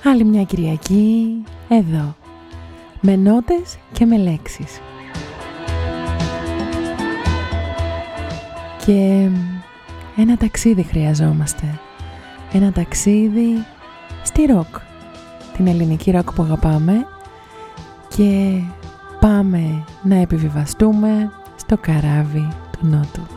Άλλη μια Κυριακή, εδώ, με νότες και με λέξεις. Και ένα ταξίδι χρειαζόμαστε. Ένα ταξίδι στη ροκ. Την ελληνική ροκ που αγαπάμε. Και πάμε να επιβιβαστούμε στο καράβι του Νότου.